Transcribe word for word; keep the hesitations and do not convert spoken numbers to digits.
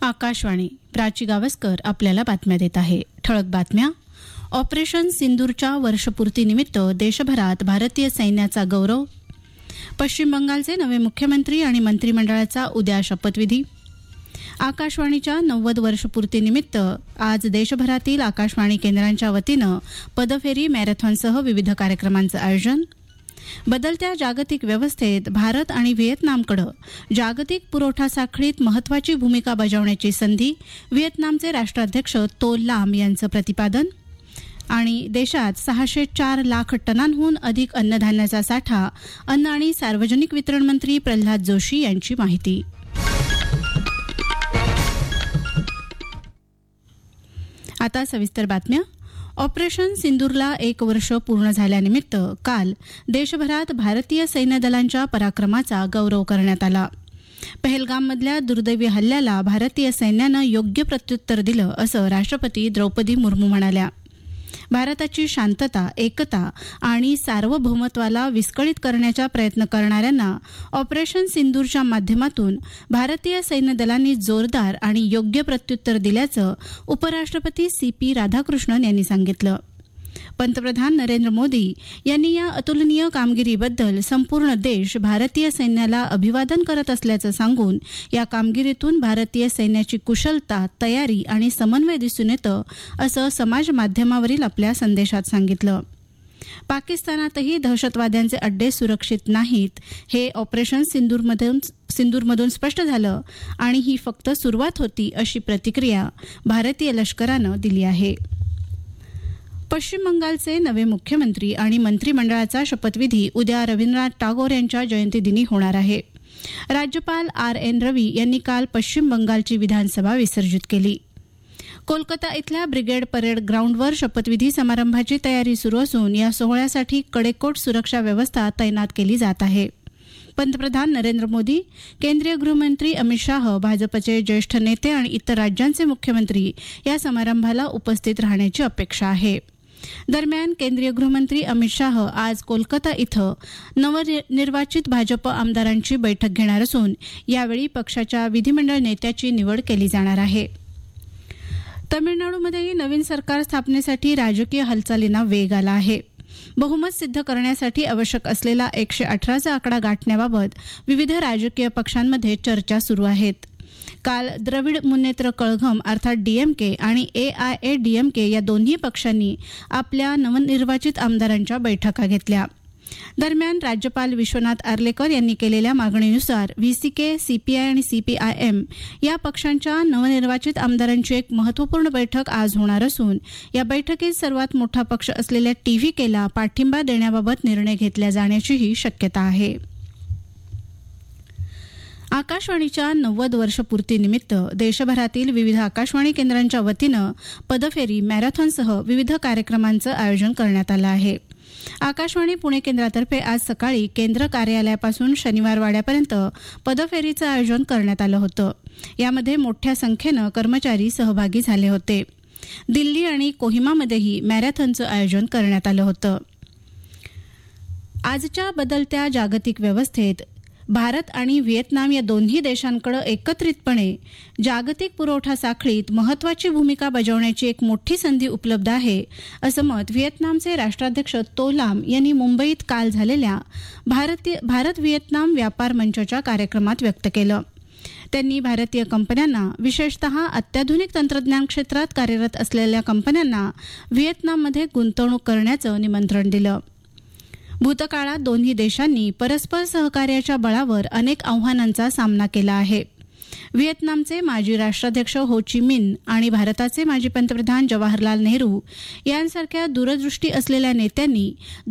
आकाशवाणी प्राची गावस्कर आपल्याला बातम्या देत आहे. ठळक बातम्या. ऑपरेशन सिंदूरच्या वर्षपूर्तीनिमित्त देशभरात भारतीय सैन्याचा गौरव. पश्चिम बंगालचे नवे मुख्यमंत्री आणि मंत्रिमंडळाचा उद्या शपथविधी. आकाशवाणीच्या नव्वद वर्षपूर्तीनिमित्त आज देशभरातील आकाशवाणी केंद्रांच्या वतीनं पदफेरी मॅरेथॉनसह विविध कार्यक्रमांचं आयोजन. बदलत्या जागतिक व्यवस्थेत भारत आणि व्हिएतनामकडे जागतिक पुरवठा साखळीत महत्वाची भूमिका बजावण्याची संधी, व्हिएतनामचे राष्ट्राध्यक्ष तो लाम यांचं प्रतिपादन. आणि देशात सहाशे चार लाख टनांहून अधिक अन्नधान्याचा साठा, अन्न आणि सार्वजनिक वितरण मंत्री प्रल्हाद जोशी यांची माहिती. आता सविस्तर बातम्या. ऑपरेशन सिंदूरला एक वर्ष पूर्ण झाल्यानिमित्त काल देशभरात भारतीय सैन्य दलांच्या पराक्रमाचा गौरव करण्यात आला. पहलगाममधल्या दुर्दैवी हल्ल्याला भारतीय सैन्यानं योग्य प्रत्युत्तर दिलं असं राष्ट्रपती द्रौपदी मुर्मू म्हणाल्या. भारताची शांतता, एकता आणि सार्वभौमत्वाला विस्कळीत करण्याचा प्रयत्न करणाऱ्यांना ऑपरेशन सिंदूरच्या माध्यमातून भारतीय सैन्य दलांनी जोरदार आणि योग्य प्रत्युत्तर दिल्याचं उपराष्ट्रपती सी पी राधाकृष्णन यांनी सांगितलं. पंतप्रधान नरेंद्र मोदी यांनी या अतुलनीय कामगिरीबद्दल संपूर्ण देश भारतीय सैन्याला अभिवादन करत असल्याचं सांगून या कामगिरीतून भारतीय सैन्याची कुशलता, तयारी आणि समन्वय दिसून येतं असं समाज माध्यमावरील आपल्या संदेशात सांगितलं. पाकिस्तानातही दहशतवाद्यांचे अड्डे सुरक्षित नाहीत हे ऑपरेशन सिंदूरमधून सिंदूरमधून स्पष्ट झालं आणि ही फक्त सुरुवात होती अशी प्रतिक्रिया भारतीय लष्करानं दिली आहे. पश्चिम बंगालचे नवे मुख्यमंत्री आणि मंत्रिमंडळाचा शपथविधी उद्या रवींद्रनाथ टागोर यांच्या जयंतीदिनी होणार आहे. राज्यपाल आर एन रवी यांनी काल पश्चिम बंगालची विधानसभा विसर्जित केली. कोलकाता इथल्या ब्रिगेड परेड ग्राउंडवर शपथविधी समारंभाची तयारी सुरू असून या सोहळ्यासाठी कडेकोट सुरक्षा व्यवस्था तैनात केली जात आहे. पंतप्रधान नरेंद्र मोदी, केंद्रीय गृहमंत्री अमित शाह, भाजपचे ज्येष्ठ नेते आणि इतर राज्यांचे मुख्यमंत्री या समारंभाला उपस्थित राहण्याची अपेक्षा आहे. दरम्यान केंद्रीय गृहमंत्री अमित शाह आज कोलकाता इथं नवनिर्वाचित भाजप आमदारांची बैठक घेणार असून यावेळी पक्षाच्या विधिमंडळ नेत्याची निवड केली जाणार आहे. तमिळनाडूमध्येही नवीन सरकार स्थापनेसाठी राजकीय हालचालींना वेग आला आहे. बहुमत सिद्ध करण्यासाठी आवश्यक असलेला एकशे अठराचा आकडा गाठण्याबाबत विविध राजकीय पक्षांमध्ये चर्चा सुरू आहेत. काल द्रविड मुन्नेत्र कळघम अर्थात डीएमके आणि एआयएडीएमके या दोन्ही पक्षांनी आपल्या नवनिर्वाचित आमदारांच्या बैठका घेतल्या. दरम्यान राज्यपाल विश्वनाथ आर्लेकर यांनी केलेल्या मागणीनुसार व्हीसीके, सीपीआय आणि सीपीआयएम या पक्षांच्या नवनिर्वाचित आमदारांची एक महत्वपूर्ण बैठक आज होणार असून या बैठकीत सर्वात मोठा पक्ष असलेल्या टीव्हीकेला पाठिंबा देण्याबाबत निर्णय घेतला जाण्याचीही शक्यता आहे. आकाशवाणीच्या नव्वद वर्षपूर्तीनिमित्त देशभरातील विविध आकाशवाणी केंद्रांच्या वतीनं पदफेरी मॅरेथॉनसह विविध कार्यक्रमांचं आयोजन करण्यात आलं आहे. आकाशवाणी पुणे केंद्रातर्फे आज सकाळी केंद्र कार्यालयापासून शनिवार वाड्यापर्यंत पदफेरीचं आयोजन करण्यात आलं होतं. यामध्ये मोठ्या संख्येनं कर्मचारी सहभागी झाले होते. दिल्ली आणि कोहिमामध्येही मॅरेथॉनचं आयोजन करण्यात आलं होतं. आजच्या बदलत्या जागतिक व्यवस्थेत भारत आणि व्हिएतनाम या दोन्ही देशांकडे एकत्रितपणे जागतिक पुरवठा साखळीत महत्वाची भूमिका बजावण्याची एक मोठी संधी उपलब्ध आहे असं मत व्हिएतनामचे राष्ट्राध्यक्ष तो लाम यांनी मुंबईत काल झालेल्या भारतीय भारत व्हिएतनाम व्यापार मंचाच्या कार्यक्रमात व्यक्त केलं. त्यांनी भारतीय कंपन्यांना, विशेषतः अत्याधुनिक तंत्रज्ञान क्षेत्रात कार्यरत असलेल्या कंपन्यांना व्हिएतनाममध्ये गुंतवणूक करण्याचं निमंत्रण दिलं. भूतकाळात दोन्ही देशांनी परस्पर सहकार्याच्या बळावर अनेक आव्हानांचा सामना केला आहे. व्हिएतनामचे माजी राष्ट्राध्यक्ष हो ची मिन आणि भारताचे माजी पंतप्रधान जवाहरलाल नेहरू यांसारख्या दूरदृष्टी असलेल्या नेत्यांनी